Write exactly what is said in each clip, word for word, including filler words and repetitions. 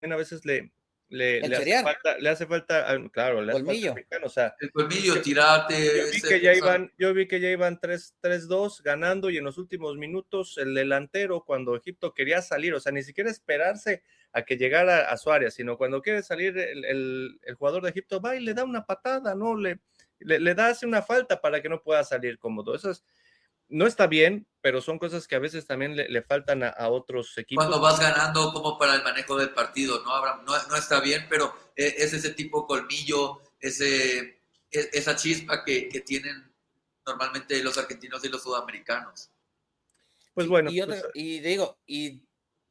a veces le, le, le hace Enseriar. falta, le hace falta, ah, claro, le hace falta Colmillo. al mexicano, o sea, El colmillo, yo, yo tirarte, vi ese, que ya esa- iban, yo vi que ya iban tres dos ganando y en los últimos minutos el delantero, cuando Egipto quería salir, o sea, ni siquiera esperarse a que llegara a su área, sino cuando quiere salir el, el, el jugador de Egipto va y le da una patada, ¿no? Le, le, le da hace una falta para que no pueda salir cómodo. Eso es, no está bien, pero son cosas que a veces también le, le faltan a, a, otros equipos. cuando vas ganando como para el manejo del partido, ¿no, Abraham? No, no está bien, pero es ese tipo de colmillo, ese, esa chispa que, que tienen normalmente los argentinos y los sudamericanos. Pues Sí, bueno, y pues, otra, y digo, y,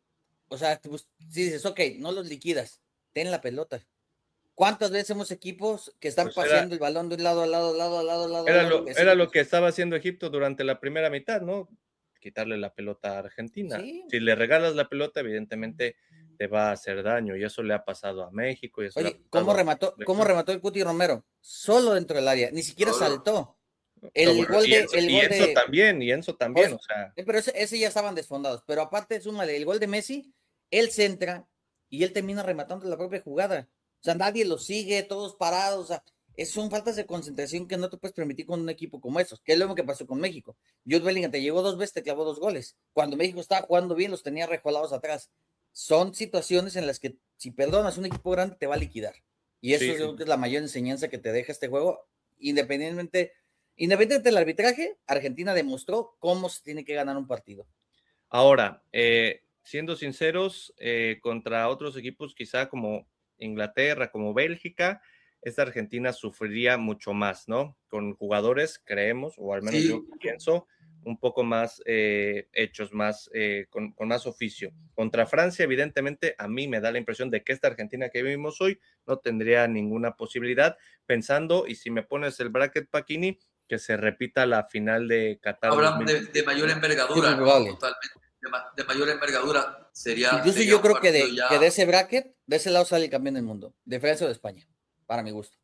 o sea, pues, si dices, ok, no los liquidas, ten la pelota. ¿Cuántas veces hemos equipos que están pues era, paseando el balón de un lado al lado, al lado, al lado, al lado, al era, lado, lo, que era sigue? lo Pues, que estaba haciendo Egipto durante la primera mitad, ¿no? Quitarle la pelota a Argentina. sí. Si le regalas la pelota, evidentemente te va a hacer daño, y eso le ha pasado a México, y eso le ha Oye, ¿cómo pasado a remató, cómo remató el Cuti Romero? Solo dentro del área, ni siquiera Solo. saltó. no, El bueno, gol y de, Enzo, el y gol Enzo de, también, y Enzo por también, eso, o sea. eh, pero ese, ese ya estaban desfondados. Pero aparte, súmale, el gol de Messi, él centra y él termina rematando la propia jugada. O sea, nadie lo sigue, todos parados. O sea, es, son faltas de concentración que no te puedes permitir con un equipo como esos, que es lo mismo que pasó con México. Jude Bellingham te llegó dos veces, te clavó dos goles. Cuando México estaba jugando bien, los tenía rejolados atrás. Son situaciones en las que si perdonas un equipo grande te va a liquidar. Y eso Sí, yo creo que es la mayor enseñanza que te deja este juego, independientemente, independientemente del arbitraje. Argentina demostró cómo se tiene que ganar un partido. ahora, eh, siendo sinceros, eh, contra otros equipos quizá como Inglaterra, como Bélgica, esta Argentina sufriría mucho más, ¿no? Con jugadores, creemos, o al menos yo Sí, pienso, un poco más eh, hechos, más eh, con, con, más oficio. Contra Francia, evidentemente, a mí me da la impresión de que esta Argentina que vivimos hoy no tendría ninguna posibilidad, pensando, y si me pones el bracket Paquini, que se repita la final de Qatar Abraham de, de dos mil veintidós, mayor ¿no? Sí, muy envergadura, ¿no? probable. Totalmente. De, ma de, mayor envergadura. Sería, Incluso sería yo un creo que partido de, ya. que de ese bracket, de ese lado sale el campeón del mundo, de Francia o de España, para mi gusto.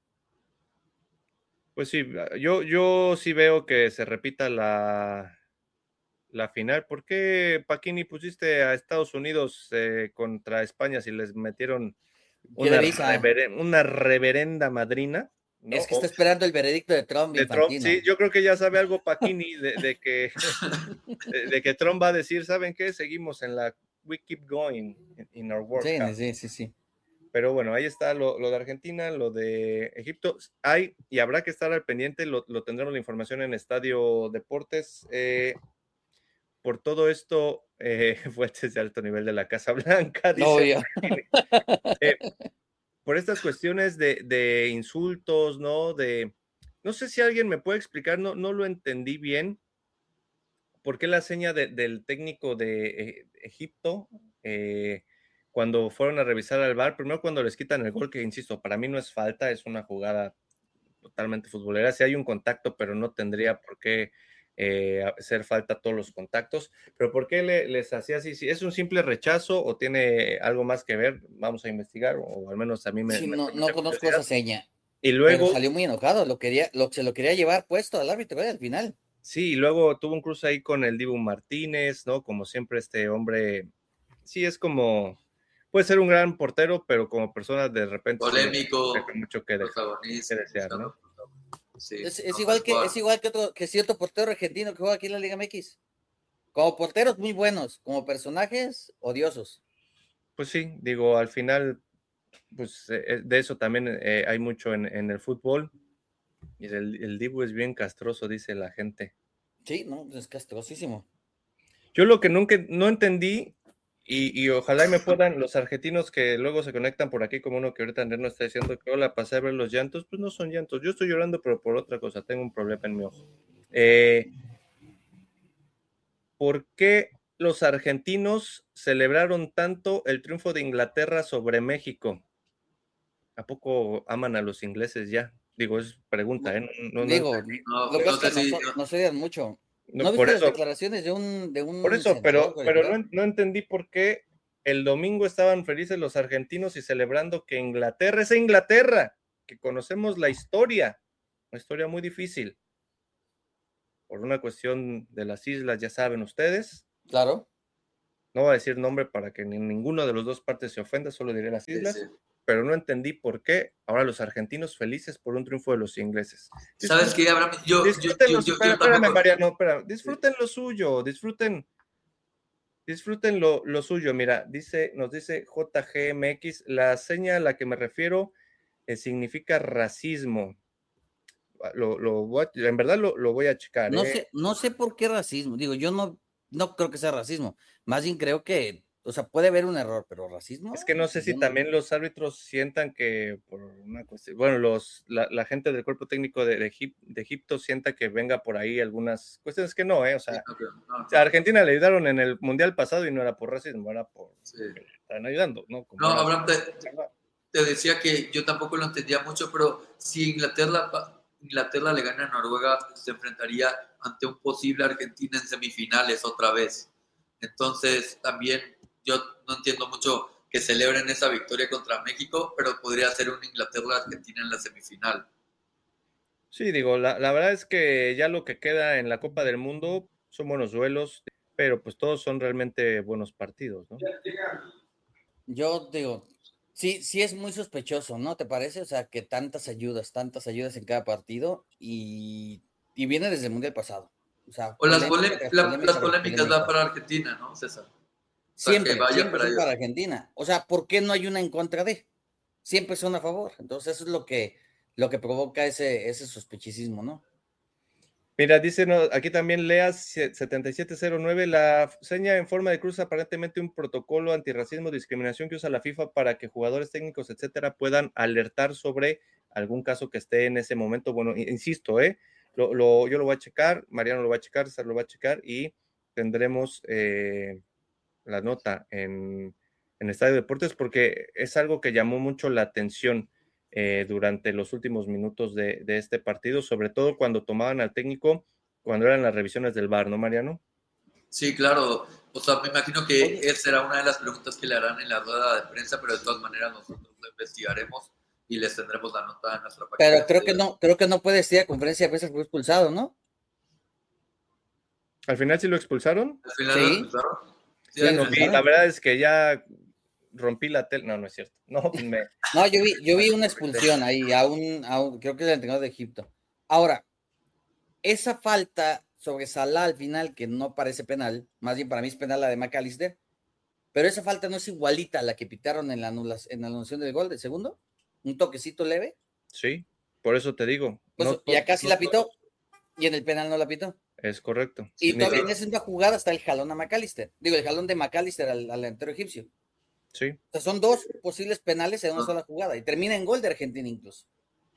Pues sí, yo, yo sí veo que se repita la, la final. ¿Por qué, Paquini, pusiste a Estados Unidos eh, contra España si les metieron ¿Qué le una, avisa? reveren una reverenda madrina, ¿no? Es que está O esperando el veredicto de Trump, de Trump, sí, Infantino. yo creo que ya sabe algo Paquini de, de que, de, de que Trump va a decir, ¿saben qué? Seguimos en la we keep going in our World Cup. Sí, sí, sí, sí. Pero bueno, ahí está lo, lo, de Argentina, lo de Egipto. Hay y habrá que estar al pendiente, lo, lo tendremos la información en Estadio Deportes. Eh, por todo esto, eh, fuentes de alto nivel de la Casa Blanca, No, dice. ya. Eh, por estas cuestiones de, de, insultos, ¿no? De, no sé si alguien me puede explicar, no, no lo entendí bien. ¿Por qué la seña de, del técnico de eh, Egipto, eh, cuando fueron a revisar al V A R, primero cuando les quitan el gol, que insisto, para mí no es falta, es una jugada totalmente futbolera, si hay un contacto, pero no tendría por qué eh, hacer falta todos los contactos, pero ¿por qué le, les hacía así? Si es un simple rechazo o tiene algo más que ver, vamos a investigar, o al menos a mí me, Sí, me no, hace no mucha conozco curiosidad. esa seña, Y pero luego, salió muy enojado, lo quería, lo, se lo quería llevar puesto al árbitro ¿eh? Al final. sí, y luego tuvo un cruce ahí con el Dibu Martínez, ¿no? Como siempre este hombre, sí es como, puede ser un gran portero, pero como persona de repente sí deja, deja Polémico, mucho que, dejar, que protagonista, desear, ¿no? sí, Es, es no, no es igual que, jugador. es igual que otro, que cierto portero argentino que juega aquí en la Liga M X. Como porteros muy buenos, como personajes odiosos. Pues sí, digo, al final, pues eh, de eso también eh, hay mucho en, en, el fútbol. Y el, el Dibu es bien castroso, dice la gente. Sí, no, es castrosísimo. Yo lo que nunca, no entendí, y, y ojalá y me puedan, los argentinos que luego se conectan por aquí, como uno que ahorita Andrés nos está diciendo que hola, pasé a ver los llantos, pues no son llantos. Yo estoy llorando, pero por otra cosa, tengo un problema en mi ojo. Eh, ¿Por qué los argentinos celebraron tanto el triunfo de Inglaterra sobre México? ¿A poco aman a los ingleses ya? Digo, es pregunta, ¿eh? No, no, no Digo, entendí. No, lo que no es que sé nos, si, nos odian mucho. ¿No No, por viste las eso, declaraciones de un, de por un eso, senador pero, pero particular? no, no entendí por qué el domingo estaban felices los argentinos y celebrando que Inglaterra, esa Inglaterra, que conocemos la historia, una historia muy difícil, por una cuestión de las islas, ya saben ustedes, Claro. no voy a decir nombre para que ni ninguno de los dos partes se ofenda, solo diré las islas, sí, sí. Pero no entendí por qué ahora los argentinos felices por un triunfo de los ingleses. ¿Sabes qué, Abraham? Yo, disfruten yo, los, yo, espera, yo espérame, tampoco... Mariano, espérame, disfruten sí. Lo suyo, disfruten, disfruten lo, lo suyo. Mira, dice, nos dice J G M X, la seña a la que me refiero eh, significa racismo. Lo, lo voy a, en verdad lo, lo voy a checar. No eh. sé, no sé por qué racismo. Digo, yo no, no creo que sea racismo. Más bien creo que, o sea, puede haber un error, pero racismo. Es que no sé si no... también los árbitros sientan que por una cuestión, bueno, los, la, la gente del cuerpo técnico de, de, Egip, de Egipto sienta que venga por ahí algunas cuestiones que no, ¿eh? O sea, sí, okay. no, no. A Argentina le ayudaron en el Mundial pasado y no era por racismo, era por sí. que le estaban ayudando, ¿no? Como no, Abraham, te, te decía que yo tampoco lo entendía mucho, pero si Inglaterra, Inglaterra le gana a Noruega, se enfrentaría ante un posible Argentina en semifinales otra vez. Entonces, también yo no entiendo mucho que celebren esa victoria contra México, pero podría ser un Inglaterra-Argentina en la semifinal. Sí, digo, la, la verdad es que ya lo que queda en la Copa del Mundo son buenos duelos, pero pues todos son realmente buenos partidos, ¿no? Yo digo, sí, sí es muy sospechoso, ¿no? ¿Te parece? O sea, que tantas ayudas, tantas ayudas en cada partido y, y viene desde el Mundial pasado. O sea, o las, polémica, polé la, polémica, las polémicas van para Argentina, ¿no, César? O sea, siempre, vaya siempre para son para Argentina. O sea, ¿por qué no hay una en contra de? Siempre son a favor. Entonces, eso es lo que, lo que provoca ese, ese sospechismo, ¿no? Mira, dice no, aquí también Leas setenta y siete cero nueve, la seña en forma de cruz aparentemente un protocolo antirracismo, discriminación que usa la FIFA para que jugadores técnicos, etcétera, puedan alertar sobre algún caso que esté en ese momento. Bueno, insisto, ¿eh? Lo, lo, yo lo voy a checar, Mariano lo va a checar, César lo va a checar y tendremos eh, la nota en, en Estadio Deportes porque es algo que llamó mucho la atención. Eh, durante los últimos minutos de, de este partido, sobre todo cuando tomaban al técnico, cuando eran las revisiones del V A R, ¿no, Mariano? Sí, claro. O sea, me imagino que Oye. esa será una de las preguntas que le harán en la rueda de prensa, pero de todas maneras nosotros lo investigaremos y les tendremos la nota en nuestra página. Pero creo que no, creo que no puede estar a conferencia de prensa, fue expulsado, ¿no? ¿Al final sí lo expulsaron? ¿Al final sí. lo expulsaron? Sí, sí, no vi. La verdad es que ya rompí la tele. No, no es cierto. No, me... no yo vi, yo vi una expulsión ahí, a un, a un, creo que es el entrenador de Egipto. Ahora, esa falta sobre Salah al final, que no parece penal, más bien para mí es penal la de McAllister, pero esa falta no es igualita a la que pitaron en la, anulación, en la anulación del gol del segundo, un toquecito leve. Sí, por eso te digo. Pues, no, y acá sí no, la pitó, y en el penal no la pitó. Es correcto. Y sí, todavía en esa misma jugada está el jalón a McAllister. Digo, el jalón de McAllister al, al delantero egipcio. Sí. O sea, son dos posibles penales en una sola jugada. Y termina en gol de Argentina incluso.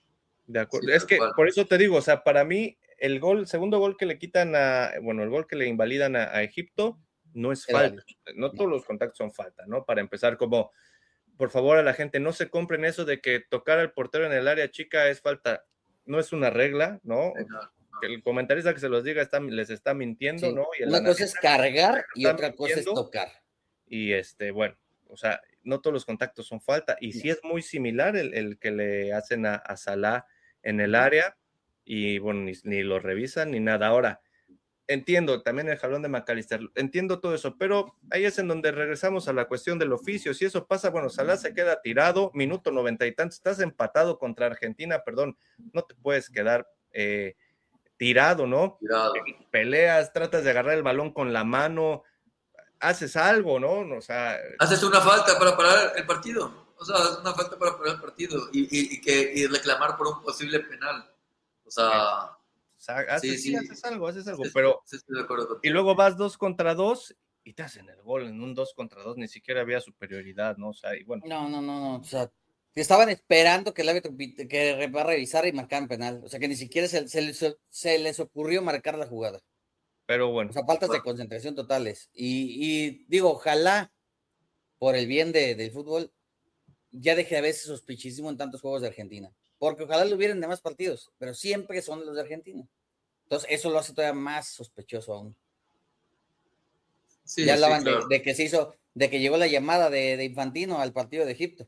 De acuerdo. Sí, es que cual. Por eso te digo, o sea, para mí, el gol, el segundo gol que le quitan a, bueno, el gol que le invalidan a, a Egipto, no es falta. Vale. No, no todos los contactos son falta, ¿no? Para empezar, como, por favor, a la gente, no se compren eso de que tocar al portero en el área chica es falta. No es una regla, ¿no? Sí, no. Que el comentarista que se los diga está, les está mintiendo, sí. ¿no? Y una cosa es cargar y otra cosa es tocar. Y este, bueno, o sea, no todos los contactos son falta. Y sí, sí es muy similar el, el que le hacen a, a Salah en el área. Y bueno, ni, ni lo revisan ni nada. Ahora, entiendo también el jalón de McAllister, entiendo todo eso, pero ahí es en donde regresamos a la cuestión del oficio. Si eso pasa, bueno, Salah se queda tirado, minuto noventa y tantos, estás empatado contra Argentina, perdón, no te puedes quedar eh, tirado, ¿no? Tirado. Peleas, tratas de agarrar el balón con la mano, haces algo, ¿no? O sea, haces una falta para parar el partido, o sea, haces una falta para parar el partido y, y, y que, y reclamar por un posible penal, o sea... O sea, haces, sí, sí, haces algo, haces algo, sí, pero... Sí, estoy de acuerdo y luego vas dos contra dos y te hacen el gol en un dos contra dos, ni siquiera había superioridad, ¿no? O sea, y bueno. No, no, no, no, o sea, estaban esperando que el árbitro que va a revisar y marcar penal, o sea, que ni siquiera se, se, les, se les ocurrió marcar la jugada. Pero bueno. O sea, faltas de concentración totales. Y, y digo, ojalá, por el bien de, del fútbol, ya deje de haber ese sospechísimo en tantos juegos de Argentina. Porque ojalá lo hubieran de más partidos, pero siempre son los de Argentina. Entonces, eso lo hace todavía más sospechoso aún. Sí, ya hablaban sí, claro. de, de que se hizo, de que llegó la llamada de, de Infantino al partido de Egipto.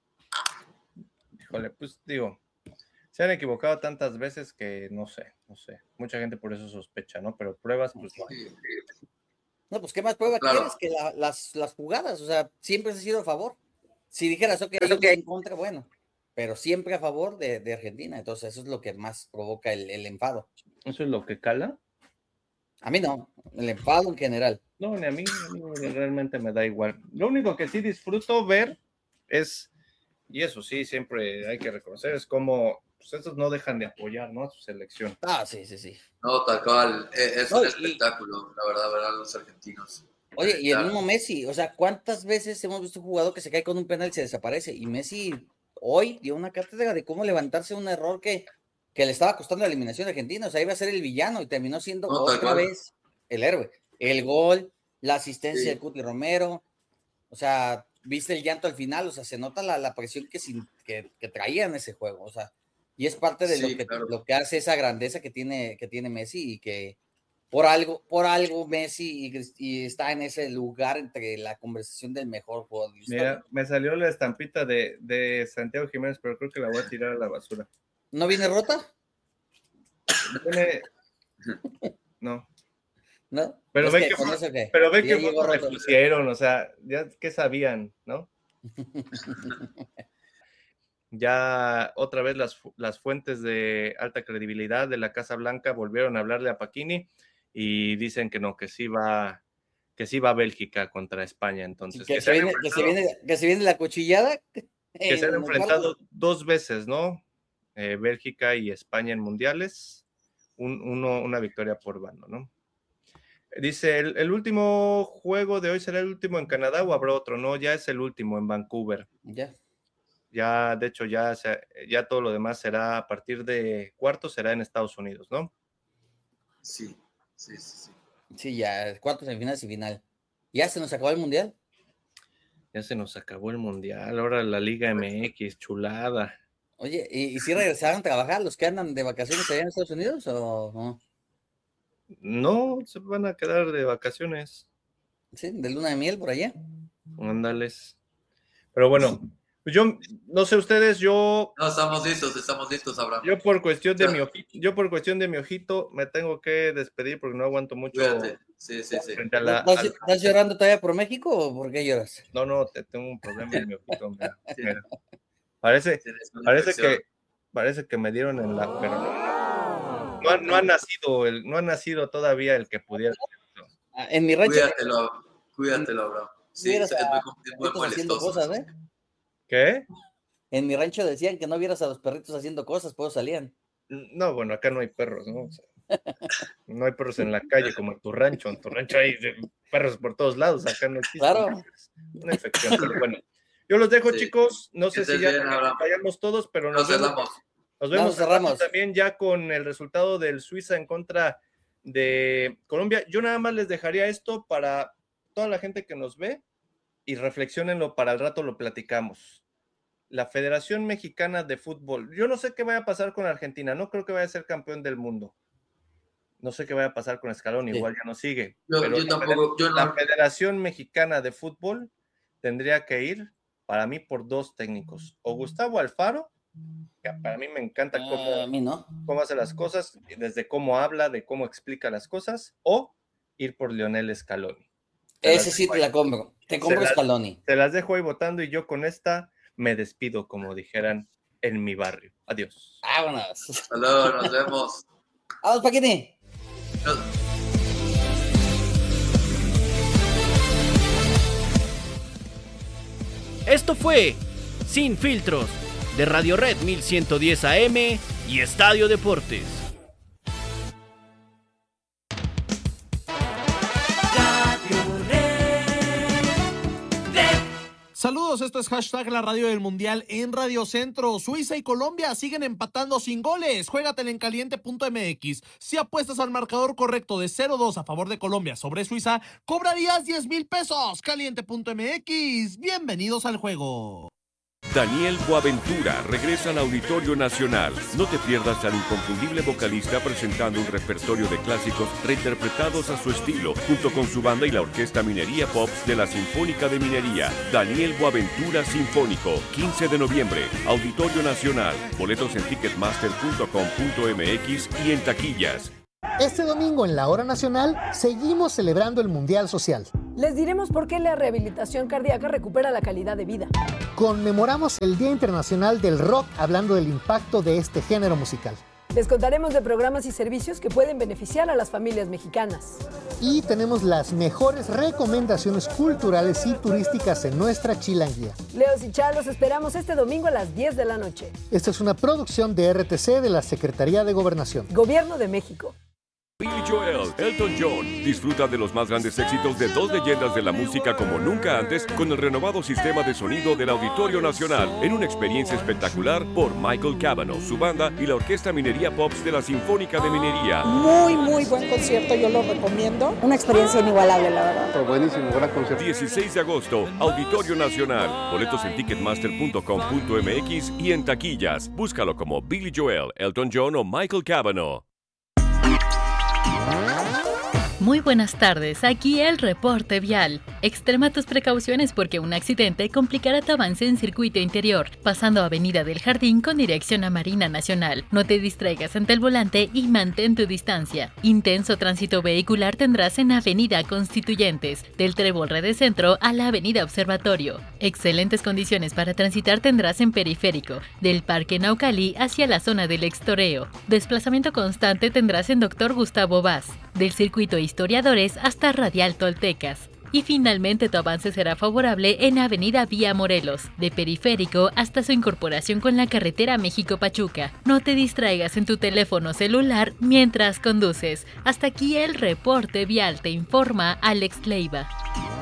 Híjole, pues digo, se han equivocado tantas veces que no sé, no sé. Mucha gente por eso sospecha, ¿no? Pero pruebas, pues no hay. No, pues qué más prueba Claro. quieres que la- las, las jugadas, o sea, siempre has sido a favor. Si dijeras, ok, yo en contra, bueno, pero siempre a favor de, de Argentina, entonces eso es lo que más provoca el, el enfado. ¿Eso es lo que cala? A mí no, el enfado en general. No, ni a mí, a mí realmente me da igual. Lo único que sí disfruto ver es, y eso sí, siempre hay que reconocer, es como pues estos no dejan de apoyar, ¿no? A su selección. Ah, sí, sí, sí. No, tal cual. Es, es No, un y- espectáculo, la verdad, ver a los argentinos. Oye, y el Claro. mismo Messi, o sea, ¿cuántas veces hemos visto un jugador que se cae con un penal y se desaparece? Y Messi hoy dio una cátedra de cómo levantarse un error que, que le estaba costando la eliminación de Argentina, o sea, iba a ser el villano y terminó siendo No, tal otra cual. vez el héroe. El gol, la asistencia Sí. de Cuti Romero, o sea, viste el llanto al final, o sea, se nota la, la presión que, sin, que, que traía en ese juego, o sea, y es parte de Sí, lo, que, claro. lo que hace esa grandeza que tiene, que tiene Messi y que por algo, por algo Messi y, y está en ese lugar entre la conversación del mejor jugador de la historia. Mira, me salió la estampita de, de Santiago Jiménez, pero creo que la voy a tirar a la basura. ¿No viene rota? Viene- No, ¿No? Pero Es ve que que con fue- eso que pero ve ya que llegó fotos le roto. pusieron, o sea, ya que sabían, ¿no? Ya otra vez las, fu- las fuentes de alta credibilidad de la Casa Blanca volvieron a hablarle a Pachini y dicen que no, que sí va, que sí va Bélgica contra España, entonces. que, que se se han viene, que, se enfrentado- viene, que se viene la cuchillada. que se han en el enfrentado cuarto. dos veces, ¿no? Eh, Bélgica y España en mundiales, un, uno, una victoria por bando, ¿no? Dice, el, el último juego de hoy será el último en Canadá o habrá otro, no, ya es el último en Vancouver. Ya. Ya, de hecho, ya, se, ya todo lo demás será a partir de cuartos, será en Estados Unidos, ¿no? Sí, sí, sí, sí. Sí, ya, cuartos, semifinales y final. ¿Ya se nos acabó el mundial? Ya se nos acabó el mundial, ahora la Liga M X, chulada. Oye, ¿y, y si regresaron a trabajar los que andan de vacaciones allá en Estados Unidos o no? No, se van a quedar de vacaciones. Sí, de luna de miel por allá. Ándales. Pero bueno, pues yo, no sé ustedes, yo, No, estamos listos, estamos listos, Abraham. yo por cuestión de Ya. mi ojito, yo por cuestión de mi ojito me tengo que despedir porque no aguanto mucho Cuídate. Sí, sí, sí. frente a la. ¿Estás, al- estás llorando todavía por México o por qué lloras? No, no, te tengo un problema en mi ojito. Mira, Sí. mira. Parece, Tienes una parece infección. que, parece que me dieron en la, pero no, no, no ha, no ha nacido el, no ha nacido todavía el que pudiera. Ah, En mi rancho Cuídatelo, cuídatelo, Abraham. Sí, vieras es a muy, es muy perritos haciendo molestoso. cosas, ¿eh? ¿Qué? En mi rancho decían que no vieras a los perritos haciendo cosas, pues salían. No, bueno, acá no hay perros, ¿no? O sea, no hay perros en la calle como en tu rancho. En tu rancho hay de- perros por todos lados, acá no existe. Claro. Una infección, pero bueno. Yo los dejo, Sí. chicos. No sé Que si estés ya bien, Abraham. vayamos todos, pero nos Nos vemos, cerramos. nos vemos Nos cerramos. también ya con el resultado del Suiza en contra de Colombia. Yo nada más les dejaría esto para toda la gente que nos ve y reflexionenlo, para el rato lo platicamos. La Federación Mexicana de Fútbol. Yo no sé qué vaya a pasar con Argentina, no creo que vaya a ser campeón del mundo. No sé qué vaya a pasar con Scaloni, Sí. igual ya no sigue. Yo, pero yo la tampoco, yo la no. Federación Mexicana de Fútbol tendría que ir, para mí, por dos técnicos. O Gustavo Alfaro, que para mí me encanta Ah, a cómo, mí no. cómo hace las cosas, desde cómo habla, de cómo explica las cosas, o ir por Lionel Scaloni. Se las Ese sí dejo te ahí. la compro. Te compro las- Scaloni. Se las dejo ahí votando y yo con esta me despido, como dijeran en mi barrio. Adiós. Vámonos. Hasta luego, nos vemos. Vamos, Paquini. Nos- Esto fue Sin Filtros de Radio Red mil ciento diez A M y Estadio Deportes. Saludos, esto es hashtag la radio del mundial en Radio Centro. Suiza y Colombia siguen empatando sin goles. Juégatela en caliente punto m x. Si apuestas al marcador correcto de cero dos a favor de Colombia sobre Suiza, cobrarías diez mil pesos. caliente punto m x. Bienvenidos al juego. Daniel Boaventura regresa al Auditorio Nacional. No te pierdas al inconfundible vocalista presentando un repertorio de clásicos reinterpretados a su estilo, junto con su banda y la Orquesta Minería Pops de la Sinfónica de Minería. Daniel Boaventura Sinfónico, quince de noviembre, Auditorio Nacional. Boletos en ticketmaster punto com punto m x y en taquillas. Este domingo en la Hora Nacional seguimos celebrando el Mundial Social. Les diremos por qué la rehabilitación cardíaca recupera la calidad de vida. Conmemoramos el Día Internacional del Rock hablando del impacto de este género musical. Les contaremos de programas y servicios que pueden beneficiar a las familias mexicanas. Y tenemos las mejores recomendaciones culturales y turísticas en nuestra chilanguía. Leos y Chá, los esperamos este domingo a las diez de la noche. Esta es una producción de R T C de la Secretaría de Gobernación. Gobierno de México. Billy Joel, Elton John. Disfruta de los más grandes éxitos de dos leyendas de la música como nunca antes con el renovado sistema de sonido del Auditorio Nacional en una experiencia espectacular por Michael Cavanaugh, su banda y la Orquesta Minería Pops de la Sinfónica de Minería. Muy, muy buen concierto, yo lo recomiendo. Una experiencia inigualable, la verdad. Pero buenísimo, gran concierto. dieciséis de agosto, Auditorio Nacional. Boletos en ticketmaster punto com punto m x y en taquillas. Búscalo como Billy Joel, Elton John o Michael Cavanaugh. Muy buenas tardes, aquí el reporte vial. Extrema tus precauciones porque un accidente complicará tu avance en circuito interior, pasando Avenida del Jardín con dirección a Marina Nacional. No te distraigas ante el volante y mantén tu distancia. Intenso tránsito vehicular tendrás en Avenida Constituyentes, del Trébol Red Centro a la Avenida Observatorio. Excelentes condiciones para transitar tendrás en Periférico, del Parque Naucalí hacia la zona del Extoreo. Desplazamiento constante tendrás en Doctor Gustavo Vaz, del circuito Historiadores hasta Radial Toltecas. Y finalmente tu avance será favorable en Avenida Vía Morelos, de Periférico hasta su incorporación con la carretera México-Pachuca. No te distraigas en tu teléfono celular mientras conduces. Hasta aquí el reporte vial, te informa Alex Leiva.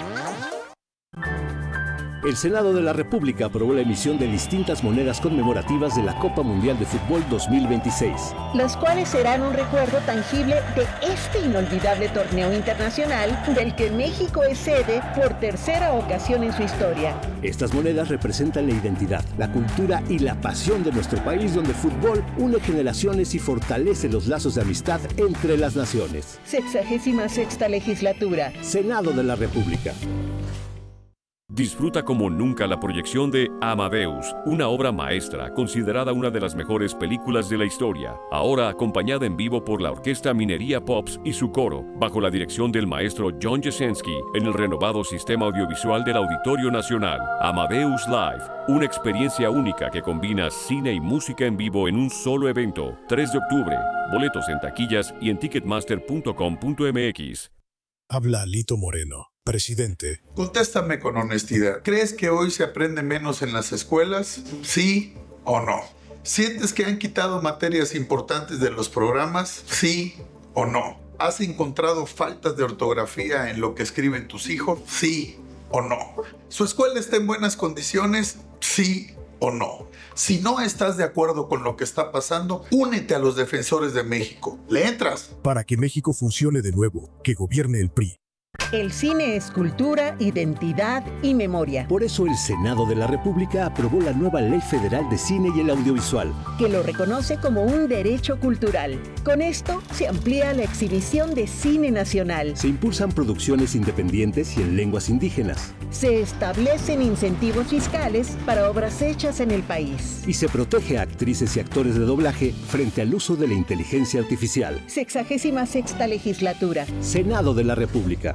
El Senado de la República aprobó la emisión de distintas monedas conmemorativas de la Copa Mundial de Fútbol dos mil veintiséis. Las cuales serán un recuerdo tangible de este inolvidable torneo internacional del que México es sede por tercera ocasión en su historia. Estas monedas representan la identidad, la cultura y la pasión de nuestro país, donde el fútbol une generaciones y fortalece los lazos de amistad entre las naciones. Sexagésima sexta legislatura. Senado de la República. Disfruta como nunca la proyección de Amadeus, una obra maestra considerada una de las mejores películas de la historia, ahora acompañada en vivo por la Orquesta Minería Pops y su coro, bajo la dirección del maestro John Jasenski, en el renovado sistema audiovisual del Auditorio Nacional. Amadeus Live, una experiencia única que combina cine y música en vivo en un solo evento. tres de octubre, boletos en taquillas y en ticketmaster punto com punto m x. Habla Alito Moreno, presidente. Contéstame con honestidad. ¿Crees que hoy se aprende menos en las escuelas? ¿Sí o no? ¿Sientes que han quitado materias importantes de los programas? ¿Sí o no? ¿Has encontrado faltas de ortografía en lo que escriben tus hijos? ¿Sí o no? ¿Su escuela está en buenas condiciones? ¿Sí o no? Si no estás de acuerdo con lo que está pasando, únete a los defensores de México. ¿Le entras? Para que México funcione de nuevo, que gobierne el P R I. El cine es cultura, identidad y memoria. Por eso el Senado de la República aprobó la nueva Ley Federal de Cine y el Audiovisual, que lo reconoce como un derecho cultural. Con esto se amplía la exhibición de cine nacional. Se impulsan producciones independientes y en lenguas indígenas. Se establecen incentivos fiscales para obras hechas en el país. Y se protege a actrices y actores de doblaje frente al uso de la inteligencia artificial. Sexagésima sexta legislatura. Senado de la República.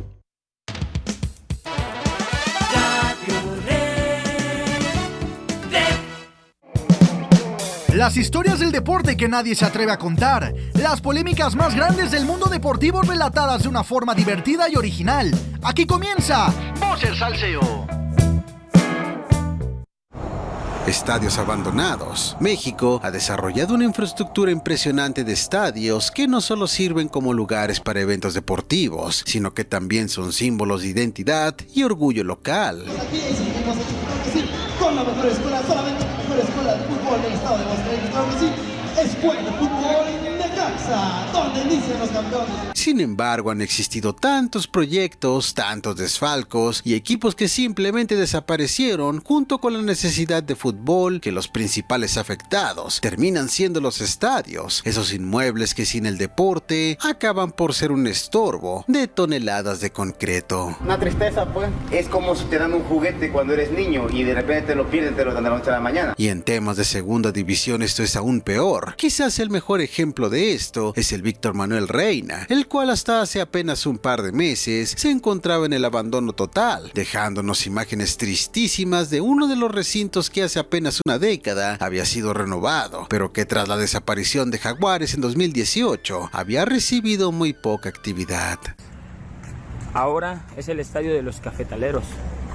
Las historias del deporte que nadie se atreve a contar. Las polémicas más grandes del mundo deportivo relatadas de una forma divertida y original. Aquí comienza Voz el Salseo. Estadios abandonados. México ha desarrollado una infraestructura impresionante de estadios que no solo sirven como lugares para eventos deportivos, sino que también son símbolos de identidad y orgullo local. Aquí seguimos con la mejor escuela, solamente la mejor escuela de fútbol del estado de Aguascalientes. Claro que sí, Escuela de Fútbol Necaxa, donde inician los campeones. Sin embargo, han existido tantos proyectos, tantos desfalcos y equipos que simplemente desaparecieron junto con la necesidad de fútbol que los principales afectados terminan siendo los estadios, esos inmuebles que sin el deporte acaban por ser un estorbo de toneladas de concreto. Una tristeza, pues, es como si te dan un juguete cuando eres niño y de repente te lo pierden, te lo dan de la noche a la mañana. Y en temas de segunda división esto es aún peor. Quizás el mejor ejemplo de esto es el Víctor Manuel Reina, el cual hasta hace apenas un par de meses se encontraba en el abandono total, dejándonos imágenes tristísimas de uno de los recintos que hace apenas una década había sido renovado, pero que tras la desaparición de Jaguares en dos mil dieciocho había recibido muy poca actividad. Ahora es el estadio de los cafetaleros.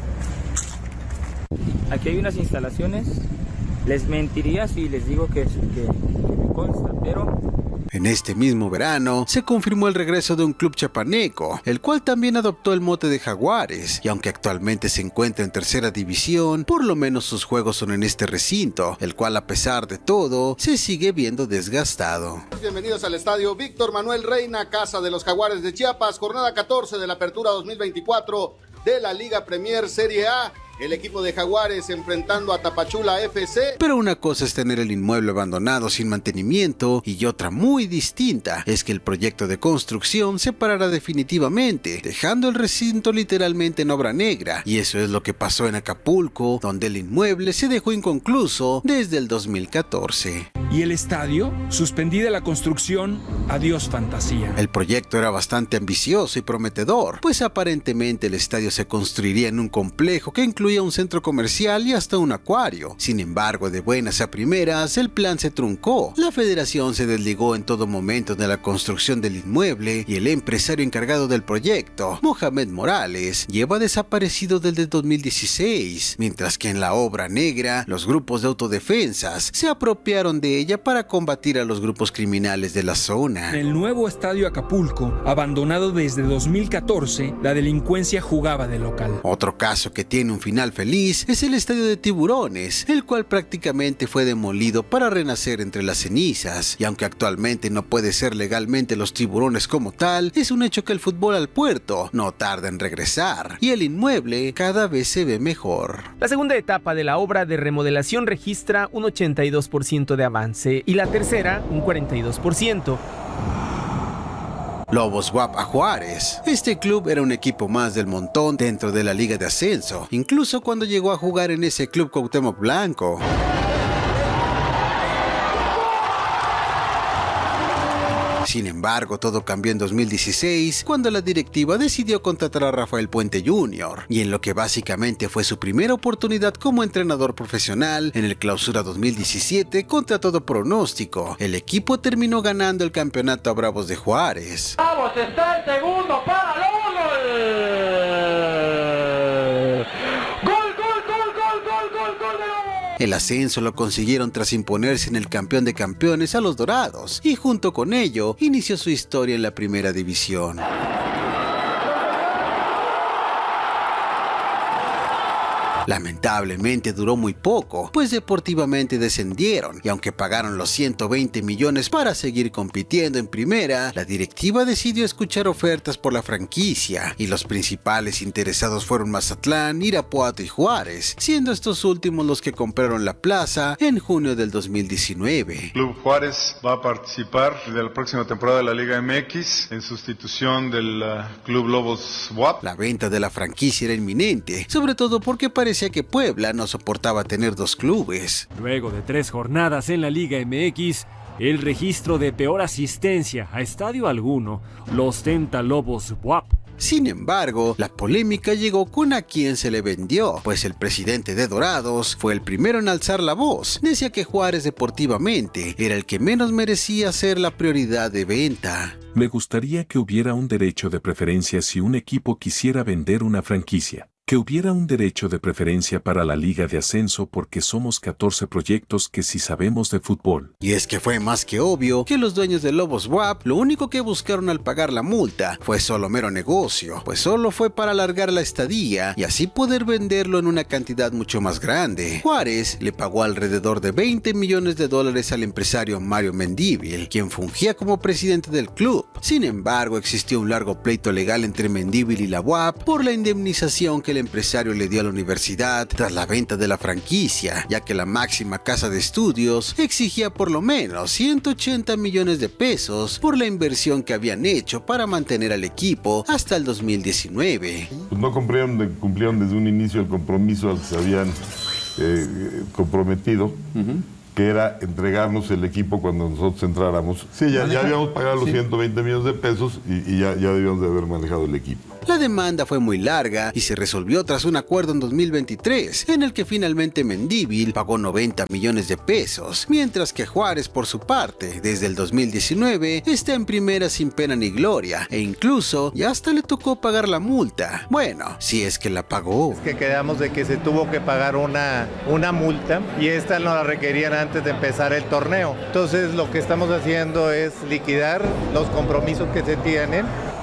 Aquí hay unas instalaciones, les mentiría si les digo que, que, que me consta, pero... En este mismo verano se confirmó el regreso de un club chapaneco, el cual también adoptó el mote de Jaguares, y aunque actualmente se encuentra en tercera división, por lo menos sus juegos son en este recinto, el cual a pesar de todo, se sigue viendo desgastado. Bienvenidos al estadio Víctor Manuel Reina, casa de los Jaguares de Chiapas, jornada catorce de la apertura dos mil veinticuatro de la Liga Premier Serie A. El equipo de Jaguares enfrentando a Tapachula F C. Pero una cosa es tener el inmueble abandonado sin mantenimiento y otra muy distinta es que el proyecto de construcción se parará definitivamente, dejando el recinto literalmente en obra negra. Y eso es lo que pasó en Acapulco, donde el inmueble se dejó inconcluso desde el dos mil catorce. ¿Y el estadio? Suspendida la construcción, adiós fantasía. El proyecto era bastante ambicioso y prometedor, pues aparentemente el estadio se construiría en un complejo que incluía un centro comercial y hasta un acuario. Sin embargo, de buenas a primeras, el plan se truncó. La federación se desligó en todo momento de la construcción del inmueble y el empresario encargado del proyecto, Mohamed Morales, lleva desaparecido desde dos mil dieciséis, mientras que en la obra negra, los grupos de autodefensas se apropiaron de ella para combatir a los grupos criminales de la zona. En el nuevo estadio Acapulco, abandonado desde dos mil catorce, la delincuencia jugaba de local. Otro caso que tiene un final feliz es el estadio de Tiburones, el cual prácticamente fue demolido para renacer entre las cenizas, y aunque actualmente no puede ser legalmente los Tiburones como tal, es un hecho que el fútbol al puerto no tarda en regresar, y el inmueble cada vez se ve mejor. La segunda etapa de la obra de remodelación registra un ochenta y dos por ciento de avance y la tercera un cuarenta y dos por ciento. Lobos W A P a Juárez. Este club era un equipo más del montón dentro de la Liga de Ascenso, incluso cuando llegó a jugar en ese club Cuauhtémoc Blanco. Sin embargo, todo cambió en dos mil dieciséis, cuando la directiva decidió contratar a Rafael Puente junior, y en lo que básicamente fue su primera oportunidad como entrenador profesional, en el Clausura dos mil diecisiete, contra todo pronóstico, el equipo terminó ganando el campeonato a Bravos de Juárez. ¡Vamos! ¡Está el segundo para Lobos! ¡Gol, gol, gol, gol, gol, gol, gol de Lobos! El ascenso lo consiguieron tras imponerse en el campeón de campeones a los Dorados, y junto con ello inició su historia en la primera división. Lamentablemente duró muy poco, pues deportivamente descendieron, y aunque pagaron los ciento veinte millones para seguir compitiendo en primera, la directiva decidió escuchar ofertas por la franquicia, y los principales interesados fueron Mazatlán, Irapuato y Juárez, siendo estos últimos los que compraron la plaza en junio del dos mil diecinueve. Club Juárez va a participar de la próxima temporada de la Liga M X en sustitución del uh, Club Lobos W A P. La venta de la franquicia era inminente, sobre todo porque parecía que Puebla no soportaba tener dos clubes. Luego de tres jornadas en la Liga M X, el registro de peor asistencia a estadio alguno lo ostenta Lobos W A P. Sin embargo, la polémica llegó con a quien se le vendió, pues el presidente de Dorados fue el primero en alzar la voz. Decía que Juárez deportivamente era el que menos merecía ser la prioridad de venta. Me gustaría que hubiera un derecho de preferencia si un equipo quisiera vender una franquicia. Que hubiera un derecho de preferencia para la Liga de Ascenso porque somos catorce proyectos que sí sabemos de fútbol. Y es que fue más que obvio que los dueños de Lobos W A P lo único que buscaron al pagar la multa fue solo mero negocio, pues solo fue para alargar la estadía y así poder venderlo en una cantidad mucho más grande. Juárez le pagó alrededor de veinte millones de dólares al empresario Mario Mendívil, quien fungía como presidente del club. Sin embargo, existió un largo pleito legal entre Mendívil y la W A P por la indemnización que el empresario le dio a la universidad tras la venta de la franquicia, ya que la máxima casa de estudios exigía por lo menos ciento ochenta millones de pesos por la inversión que habían hecho para mantener al equipo hasta el dos mil diecinueve. Pues no cumplieron, cumplieron desde un inicio el compromiso al que se habían eh, comprometido. Uh-huh. Que era entregarnos el equipo cuando nosotros entráramos. Sí, ya, ya habíamos pagado los sí. ciento veinte millones de pesos y, y ya, ya debíamos de haber manejado el equipo. La demanda fue muy larga y se resolvió tras un acuerdo en dos mil veintitrés, en el que finalmente Mendívil pagó noventa millones de pesos, mientras que Juárez, por su parte, desde el dos mil diecinueve, está en primera sin pena ni gloria, e incluso ya hasta le tocó pagar la multa. Bueno, si es que la pagó. Es que quedamos de que se tuvo que pagar una, una multa y esta no la requerían antes de empezar el torneo. Entonces lo que estamos haciendo es liquidar los compromisos que se tienen.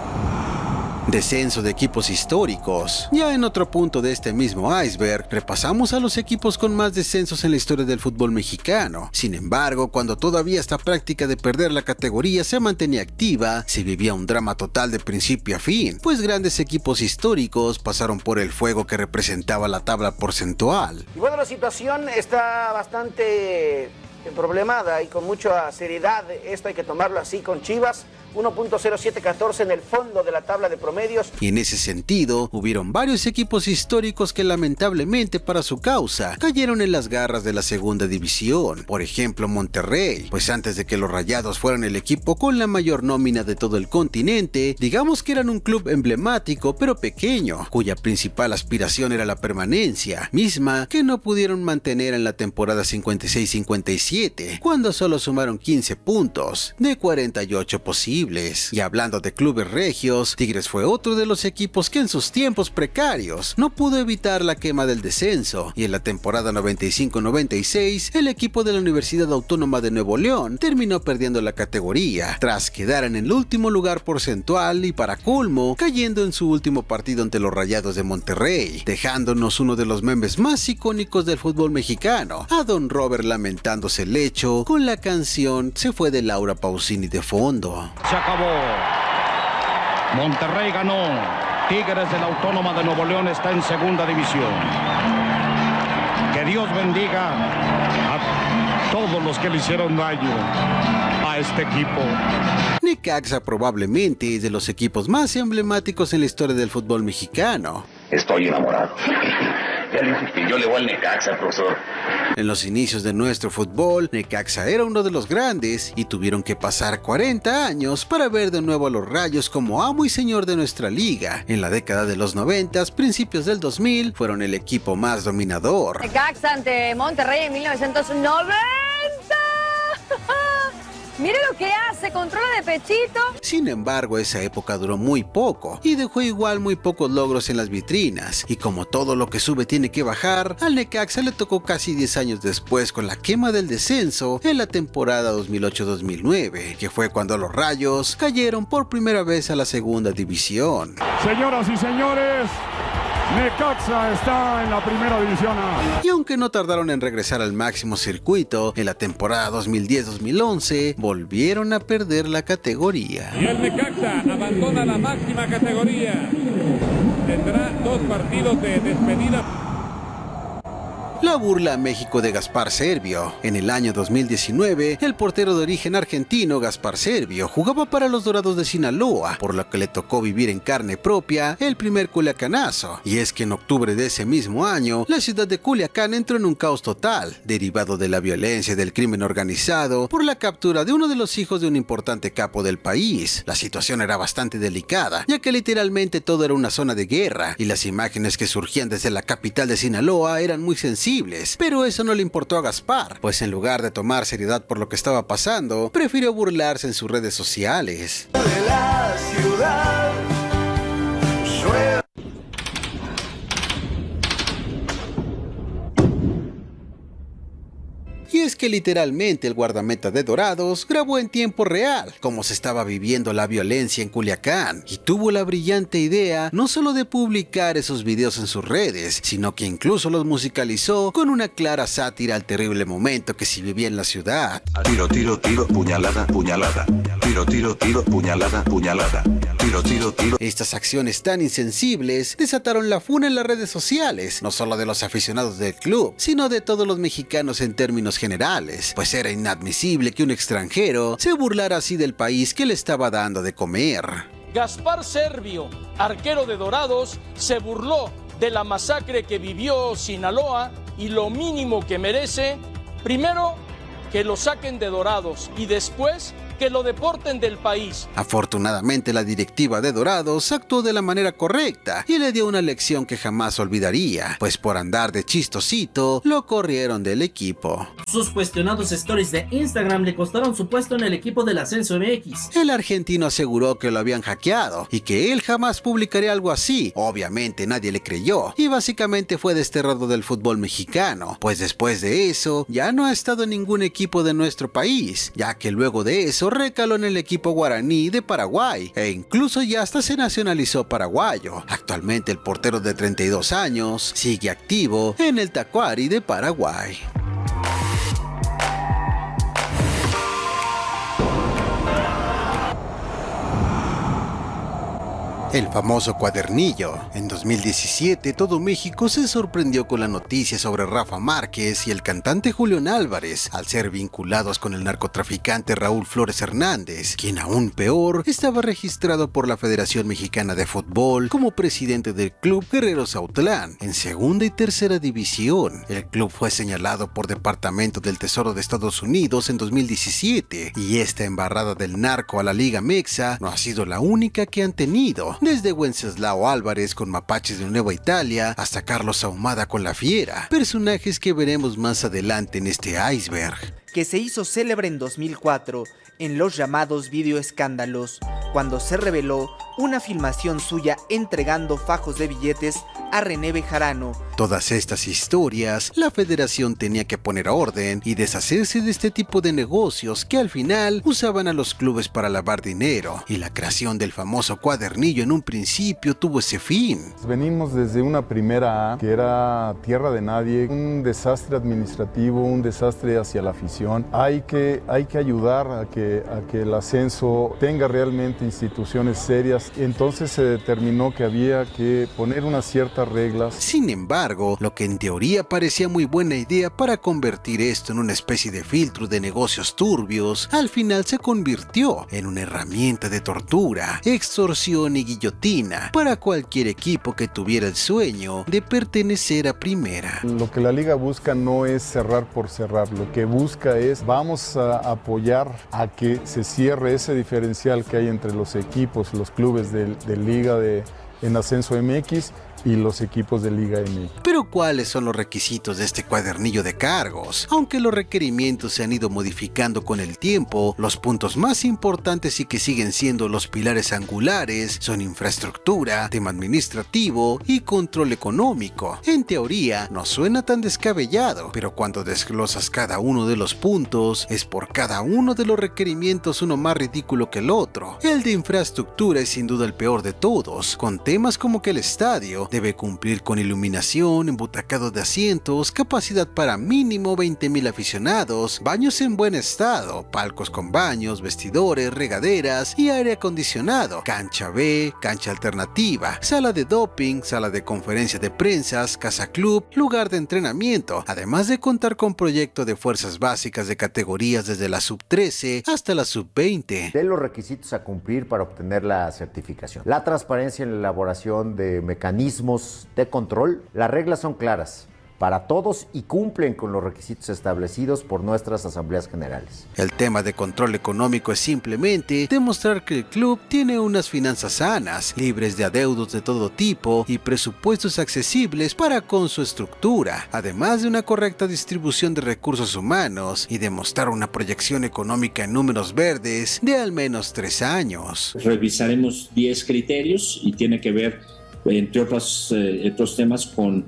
Descenso de equipos históricos. Ya en otro punto de este mismo iceberg, repasamos a los equipos con más descensos en la historia del fútbol mexicano. Sin embargo, cuando todavía esta práctica de perder la categoría se mantenía activa, se vivía un drama total de principio a fin, pues grandes equipos históricos pasaron por el fuego que representaba la tabla porcentual. Y bueno, la situación está bastante problemada y con mucha seriedad. Esto hay que tomarlo así con Chivas. uno punto cero siete catorce en el fondo de la tabla de promedios. Y en ese sentido, hubieron varios equipos históricos que lamentablemente para su causa cayeron en las garras de la segunda división. Por ejemplo, Monterrey, pues antes de que los Rayados fueran el equipo con la mayor nómina de todo el continente, digamos que eran un club emblemático pero pequeño, cuya principal aspiración era la permanencia, misma que no pudieron mantener en la temporada cincuenta y seis cincuenta y siete, cuando solo sumaron quince puntos de cuarenta y ocho posibles. Y hablando de clubes regios, Tigres fue otro de los equipos que en sus tiempos precarios no pudo evitar la quema del descenso, y en la temporada noventa y cinco noventa y seis el equipo de la Universidad Autónoma de Nuevo León terminó perdiendo la categoría, tras quedar en el último lugar porcentual y para colmo cayendo en su último partido ante los Rayados de Monterrey, dejándonos uno de los memes más icónicos del fútbol mexicano, a Don Robert lamentándose el hecho con la canción Se fue de Laura Pausini de fondo. Se acabó. Monterrey ganó. Tigres de la Autónoma de Nuevo León está en segunda división. Que Dios bendiga a todos los que le hicieron daño a este equipo. Necaxa probablemente es de los equipos más emblemáticos en la historia del fútbol mexicano. Estoy enamorado. Ya le dije que yo le voy al Necaxa, profesor. En los inicios de nuestro fútbol, Necaxa era uno de los grandes y tuvieron que pasar cuarenta años para ver de nuevo a los Rayos como amo y señor de nuestra liga. En la década de los noventas, principios del dos mil, fueron el equipo más dominador. Necaxa ante Monterrey en mil novecientos noventa. Mire lo que hace, controla de pechito. Sin embargo, esa época duró muy poco y dejó igual muy pocos logros en las vitrinas. Y como todo lo que sube tiene que bajar, al Necaxa le tocó casi diez años después con la quema del descenso en la temporada dos mil ocho dos mil nueve, que fue cuando los Rayos cayeron por primera vez a la segunda división. Señoras y señores, Necaxa está en la primera división A. Y aunque no tardaron en regresar al máximo circuito, en la temporada dos mil diez dos mil once volvieron a perder la categoría. Y el Necaxa abandona la máxima categoría. Tendrá dos partidos de despedida. La burla a México de Gaspar Servio. En el año dos mil diecinueve, el portero de origen argentino Gaspar Servio jugaba para los Dorados de Sinaloa, por lo que le tocó vivir en carne propia el primer culiacanazo. Y es que en octubre de ese mismo año, la ciudad de Culiacán entró en un caos total, derivado de la violencia y del crimen organizado por la captura de uno de los hijos de un importante capo del país. La situación era bastante delicada, ya que literalmente todo era una zona de guerra, y las imágenes que surgían desde la capital de Sinaloa eran muy sensibles. Pero eso no le importó a Gaspar, pues en lugar de tomar seriedad por lo que estaba pasando, prefirió burlarse en sus redes sociales. De la ciudad, Y es que literalmente el guardameta de Dorados grabó en tiempo real cómo se estaba viviendo la violencia en Culiacán y tuvo la brillante idea no solo de publicar esos videos en sus redes, sino que incluso los musicalizó con una clara sátira al terrible momento que se vivía en la ciudad. Tiro, tiro, tiro, puñalada, puñalada. Tiro, tiro, tiro, puñalada, puñalada. Tiro, tiro, tiro. Estas acciones tan insensibles desataron la funa en las redes sociales, no solo de los aficionados del club, sino de todos los mexicanos en términos generales, pues era inadmisible que un extranjero se burlara así del país que le estaba dando de comer. Gaspar Servio, arquero de Dorados, se burló de la masacre que vivió Sinaloa y lo mínimo que merece, primero, que lo saquen de Dorados y después que lo deporten del país. Afortunadamente la directiva de Dorados actuó de la manera correcta y le dio una lección que jamás olvidaría, pues por andar de chistosito lo corrieron del equipo. Sus cuestionados stories de Instagram le costaron su puesto en el equipo del Ascenso M X. El argentino aseguró que lo habían hackeado y que él jamás publicaría algo así. Obviamente nadie le creyó y básicamente fue desterrado del fútbol mexicano, pues después de eso ya no ha estado en ningún equipo de nuestro país, ya que luego de eso recaló en el equipo guaraní de Paraguay e incluso ya hasta se nacionalizó paraguayo. Actualmente el portero de treinta y dos años sigue activo en el Tacuary de Paraguay. El famoso cuadernillo. En dos mil diecisiete, todo México se sorprendió con la noticia sobre Rafa Márquez y el cantante Julián Álvarez, al ser vinculados con el narcotraficante Raúl Flores Hernández, quien aún peor, estaba registrado por la Federación Mexicana de Fútbol como presidente del club Guerreros Autlán, en segunda y tercera división. El club fue señalado por Departamento del Tesoro de Estados Unidos en dos mil diecisiete, y esta embarrada del narco a la Liga Mexa no ha sido la única que han tenido. Desde Wenceslao Álvarez con Mapaches de Nueva Italia hasta Carlos Ahumada con La Fiera, personajes que veremos más adelante en este iceberg. Que se hizo célebre en dos mil cuatro en los llamados videoescándalos, cuando se reveló una filmación suya entregando fajos de billetes a René Bejarano. Todas estas historias, la federación tenía que poner orden y deshacerse de este tipo de negocios que al final usaban a los clubes para lavar dinero, y la creación del famoso cuadernillo en un principio tuvo ese fin. Venimos desde una primera A, que era tierra de nadie, un desastre administrativo, un desastre hacia la afición. Hay que, hay que ayudar a que, a que el ascenso tenga realmente instituciones serias. Entonces se determinó que había que poner unas ciertas reglas. Sin embargo, lo que en teoría parecía muy buena idea para convertir esto en una especie de filtro de negocios turbios, al final se convirtió en una herramienta de tortura, extorsión y guillotina para cualquier equipo que tuviera el sueño de pertenecer a primera. Lo que la liga busca no es cerrar por cerrar, lo que busca es vamos a apoyar a que se cierre ese diferencial que hay entre los equipos, los clubes de, de liga de, en Ascenso M X y los equipos de Liga M X. Pero ¿cuáles son los requisitos de este cuadernillo de cargos? Aunque los requerimientos se han ido modificando con el tiempo, los puntos más importantes y que siguen siendo los pilares angulares son infraestructura, tema administrativo y control económico. En teoría no suena tan descabellado, pero cuando desglosas cada uno de los puntos, es por cada uno de los requerimientos uno más ridículo que el otro. El de infraestructura es sin duda el peor de todos, con temas como que el estadio debe cumplir con iluminación, embutacado de asientos, capacidad para mínimo veinte mil aficionados, baños en buen estado, palcos con baños, vestidores, regaderas y aire acondicionado, cancha B, cancha alternativa, sala de doping, sala de conferencia de prensas, casa club, lugar de entrenamiento, además de contar con proyecto de fuerzas básicas de categorías desde la sub trece hasta la sub veinte. De los requisitos a cumplir para obtener la certificación. La transparencia en la elaboración de mecanismos de control. Las reglas son claras para todos y cumplen con los requisitos establecidos por nuestras asambleas generales. El tema de control económico es simplemente demostrar que el club tiene unas finanzas sanas, libres de adeudos de todo tipo y presupuestos accesibles para con su estructura, además de una correcta distribución de recursos humanos y demostrar una proyección económica en números verdes de al menos tres años. Revisaremos diez criterios y tiene que ver, entre otros, eh, otros temas, con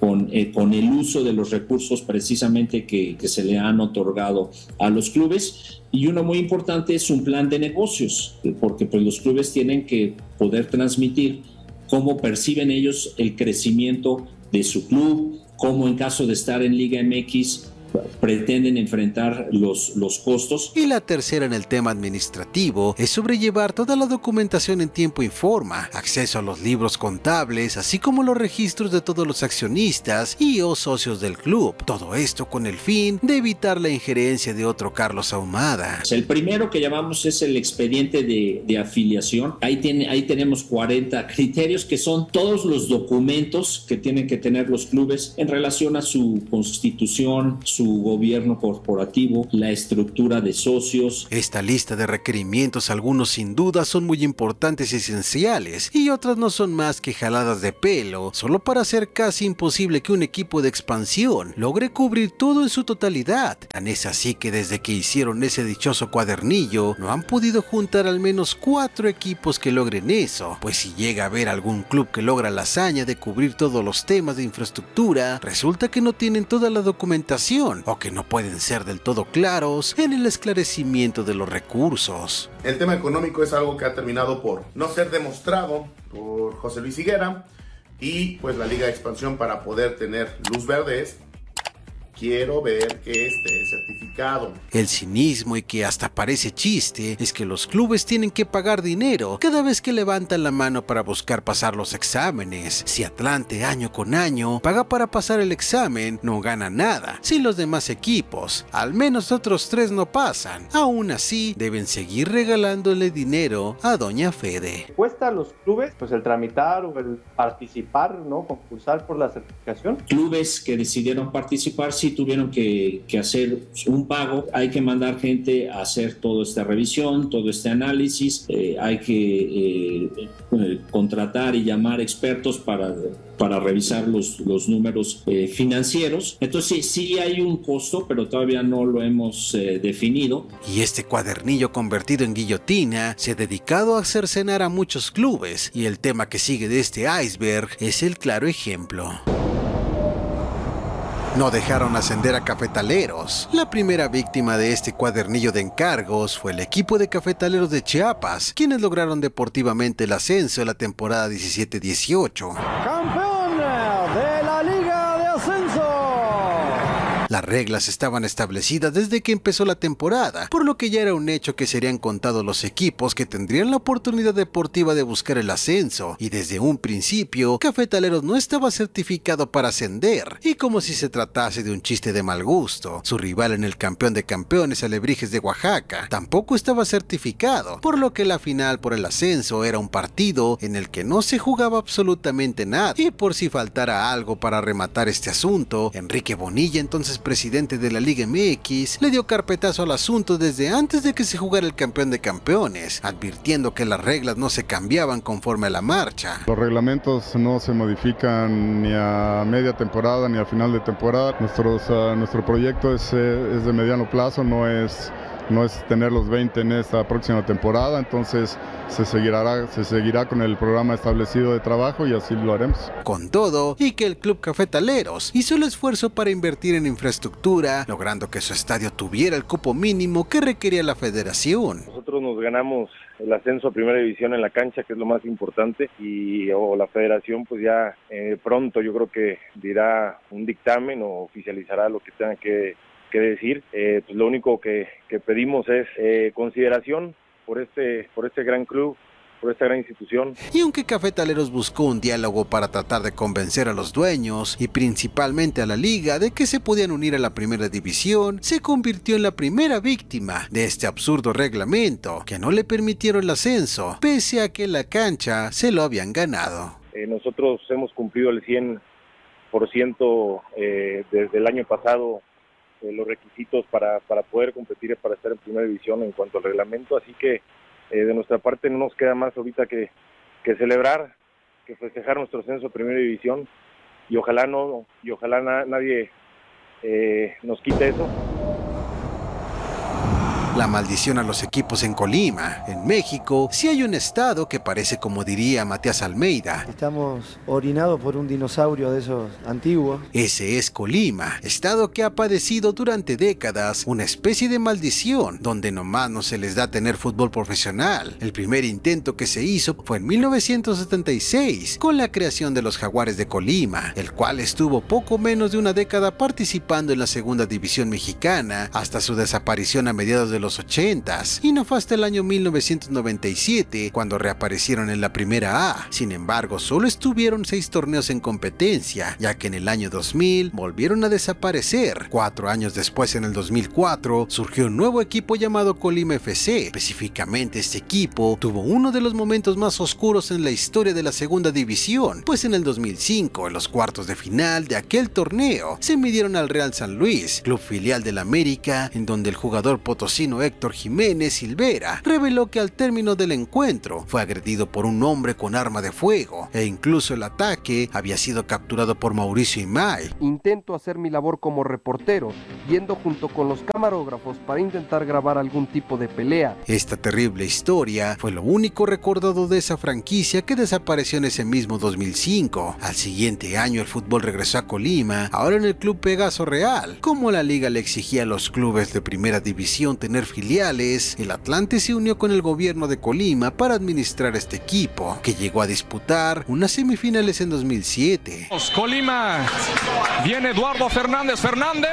con, eh, con el uso de los recursos precisamente que, que se le han otorgado a los clubes. Y uno muy importante es un plan de negocios, porque pues, los clubes tienen que poder transmitir cómo perciben ellos el crecimiento de su club, cómo en caso de estar en Liga M X pretenden enfrentar los, los costos. Y la tercera en el tema administrativo es sobrellevar toda la documentación en tiempo y forma, acceso a los libros contables, así como los registros de todos los accionistas y o socios del club. Todo esto con el fin de evitar la injerencia de otro Carlos Ahumada. El primero que llamamos es el expediente de, de afiliación. Ahí, tiene, ahí tenemos cuarenta criterios que son todos los documentos que tienen que tener los clubes en relación a su constitución, su su gobierno corporativo, la estructura de socios. Esta lista de requerimientos, algunos sin duda son muy importantes y esenciales, y otras no son más que jaladas de pelo, solo para hacer casi imposible que un equipo de expansión logre cubrir todo en su totalidad. Tan es así que desde que hicieron ese dichoso cuadernillo, no han podido juntar al menos cuatro equipos que logren eso, pues si llega a haber algún club que logra la hazaña de cubrir todos los temas de infraestructura, resulta que no tienen toda la documentación, o que no pueden ser del todo claros en el esclarecimiento de los recursos. El tema económico es algo que ha terminado por no ser demostrado por José Luis Higuera, y pues la Liga de Expansión, para poder tener luz verde, es: quiero ver que esté certificado. El cinismo, y que hasta parece chiste, es que los clubes tienen que pagar dinero cada vez que levantan la mano para buscar pasar los exámenes. Si Atlante año con año paga para pasar el examen, no gana nada. Si los demás equipos, al menos otros tres, no pasan, aún así deben seguir regalándole dinero a Doña Fede. ¿Cuesta a los clubes pues el tramitar o el participar, ¿no? Concursar por la certificación? Clubes que decidieron participar sí tuvieron que, que hacer un pago. Hay que mandar gente a hacer toda esta revisión, todo este análisis, eh, hay que eh, eh, contratar y llamar expertos para, para revisar los, los números eh, financieros. Entonces sí, sí hay un costo, pero todavía no lo hemos eh, definido. Y este cuadernillo convertido en guillotina se ha dedicado a hacer cenar a muchos clubes, y el tema que sigue de este iceberg es el claro ejemplo. No dejaron ascender a Cafetaleros. La primera víctima de este cuadernillo de encargos fue el equipo de Cafetaleros de Chiapas, quienes lograron deportivamente el ascenso de la temporada diecisiete dieciocho. ¡Campeón de la Liga de Ascenso! Las reglas estaban establecidas desde que empezó la temporada, por lo que ya era un hecho que serían contados los equipos que tendrían la oportunidad deportiva de buscar el ascenso, y desde un principio, Cafetaleros no estaba certificado para ascender, y como si se tratase de un chiste de mal gusto, su rival en el campeón de campeones, Alebrijes de Oaxaca, tampoco estaba certificado, por lo que la final por el ascenso era un partido en el que no se jugaba absolutamente nada. Y por si faltara algo para rematar este asunto, Enrique Bonilla, entonces presidente de la Liga M X, le dio carpetazo al asunto desde antes de que se jugara el campeón de campeones, advirtiendo que las reglas no se cambiaban conforme a la marcha. Los reglamentos no se modifican ni a media temporada ni a final de temporada. Nuestros, uh, nuestro proyecto es, eh, es de mediano plazo, no es, no es tener los veinte en esta próxima temporada, entonces se seguirá, se seguirá con el programa establecido de trabajo, y así lo haremos. Con todo, y que el Club Cafetaleros hizo el esfuerzo para invertir en infraestructura, logrando que su estadio tuviera el cupo mínimo que requería la federación. Nosotros nos ganamos el ascenso a primera división en la cancha, que es lo más importante, y o la federación pues ya eh, pronto yo creo que dirá un dictamen o oficializará lo que tenga que, que decir. Eh, pues lo único que, que pedimos es eh, consideración por este, por este gran club, por esta gran institución. Y aunque Cafetaleros buscó un diálogo para tratar de convencer a los dueños y principalmente a la liga de que se podían unir a la primera división, se convirtió en la primera víctima de este absurdo reglamento que no le permitieron el ascenso, pese a que la cancha se lo habían ganado. Eh, nosotros hemos cumplido el cien por ciento eh, desde el año pasado eh, los requisitos para, para poder competir, para estar en primera división en cuanto al reglamento, así que Eh, de nuestra parte no nos queda más ahorita que, que celebrar, que festejar nuestro ascenso a primera división, y ojalá no y ojalá na, nadie eh, nos quite eso. La maldición a los equipos en Colima. En México, sí hay un estado que parece, como diría Matías Almeida, estamos orinados por un dinosaurio de esos antiguos. Ese es Colima, estado que ha padecido durante décadas una especie de maldición, donde nomás no se les da tener fútbol profesional. El primer intento que se hizo fue en mil novecientos setenta y seis, con la creación de los Jaguares de Colima, el cual estuvo poco menos de una década participando en la segunda división mexicana, hasta su desaparición a mediados de los ochentas, y no fue hasta el año mil novecientos noventa y siete cuando reaparecieron en la primera A. Sin embargo, solo estuvieron seis torneos en competencia, ya que en el año dos mil volvieron a desaparecer. Cuatro años después, en el dos mil cuatro, surgió un nuevo equipo llamado Colima F C. Específicamente, este equipo tuvo uno de los momentos más oscuros en la historia de la segunda división, pues en el dos mil cinco, en los cuartos de final de aquel torneo, se midieron al Real San Luis, club filial del América, en donde el jugador potosino Héctor Jiménez Silvera reveló que al término del encuentro fue agredido por un hombre con arma de fuego, e incluso el ataque había sido capturado por Mauricio Imay. Intento hacer mi labor como reportero, yendo junto con los camarógrafos para intentar grabar algún tipo de pelea. Esta terrible historia fue lo único recordado de esa franquicia, que desapareció en ese mismo dos mil cinco. Al siguiente año el fútbol regresó a Colima, ahora en el Club Pegaso Real. Como la liga le exigía a los clubes de primera división tener filiales, el Atlante se unió con el gobierno de Colima para administrar este equipo, que llegó a disputar unas semifinales en dos mil siete. Colima, viene Eduardo Fernández, Fernández.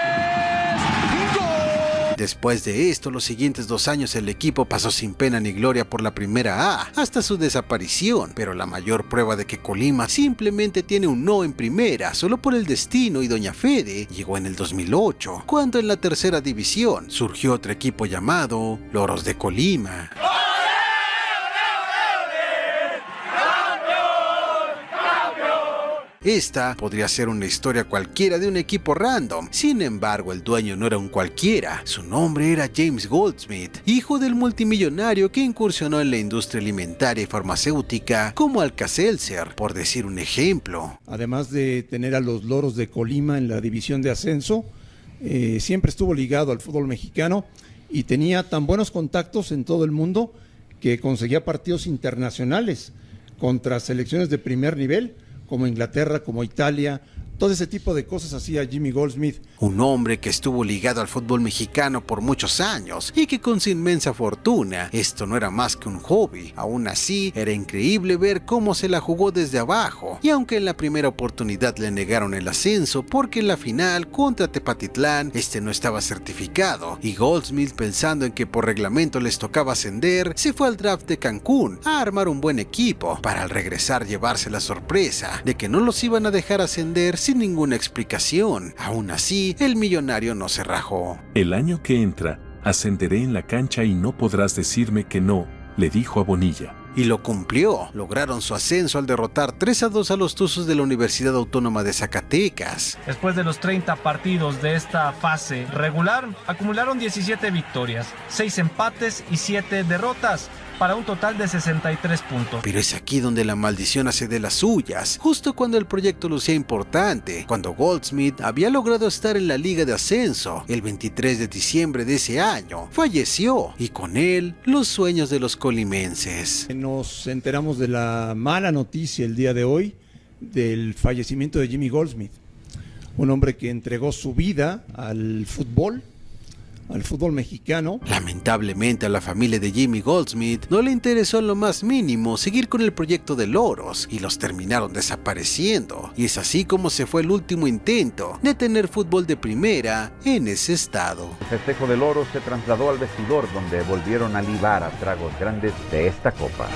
Después de esto, los siguientes dos años el equipo pasó sin pena ni gloria por la primera A, hasta su desaparición, pero la mayor prueba de que Colima simplemente tiene un no en primera, solo por el destino y Doña Fede, llegó en el dos mil ocho, cuando en la tercera división surgió otro equipo llamado Loros de Colima. Esta podría ser una historia cualquiera de un equipo random. Sin embargo, el dueño no era un cualquiera. Su nombre era James Goldsmith, hijo del multimillonario que incursionó en la industria alimentaria y farmacéutica como Alka-Seltzer, por decir un ejemplo. Además de tener a los Loros de Colima en la división de ascenso, eh, siempre estuvo ligado al fútbol mexicano y tenía tan buenos contactos en todo el mundo que conseguía partidos internacionales contra selecciones de primer nivel, como Inglaterra, como Italia. Todo ese tipo de cosas hacía Jimmy Goldsmith. Un hombre que estuvo ligado al fútbol mexicano por muchos años y que con su inmensa fortuna, esto no era más que un hobby. Aún así, era increíble ver cómo se la jugó desde abajo. Y aunque en la primera oportunidad le negaron el ascenso porque en la final contra Tepatitlán este no estaba certificado, y Goldsmith, pensando en que por reglamento les tocaba ascender, se fue al draft de Cancún a armar un buen equipo para al regresar llevarse la sorpresa de que no los iban a dejar ascender sin ninguna explicación. Aún así, el millonario no se rajó. El año que entra, ascenderé en la cancha y no podrás decirme que no, le dijo a Bonilla. Y lo cumplió. Lograron su ascenso al derrotar tres a dos a los Tuzos de la Universidad Autónoma de Zacatecas. Después de los treinta partidos de esta fase regular, acumularon diecisiete victorias, seis empates y siete derrotas, para un total de sesenta y tres puntos. Pero es aquí donde la maldición hace de las suyas, justo cuando el proyecto lucía importante, cuando Goldsmith había logrado estar en la Liga de Ascenso. El veintitrés de diciembre de ese año falleció, y con él los sueños de los colimenses. Nos enteramos de la mala noticia el día de hoy del fallecimiento de Jimmy Goldsmith, un hombre que entregó su vida al fútbol, al fútbol mexicano. Lamentablemente, a la familia de Jimmy Goldsmith no le interesó en lo más mínimo seguir con el proyecto de Loros, y los terminaron desapareciendo, y es así como se fue el último intento de tener fútbol de primera en ese estado. El festejo de Loros se trasladó al vestidor, donde volvieron a libar a tragos grandes de esta copa.